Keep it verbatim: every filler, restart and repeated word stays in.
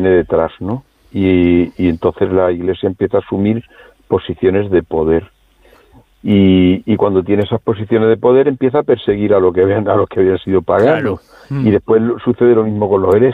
viene detrás, ¿no? Y, y entonces la Iglesia empieza a asumir posiciones de poder. Y, y cuando tiene esas posiciones de poder empieza a perseguir a, lo que habían, a los que habían sido paganos. Claro. Mm. Y después sucede lo mismo con los herejes.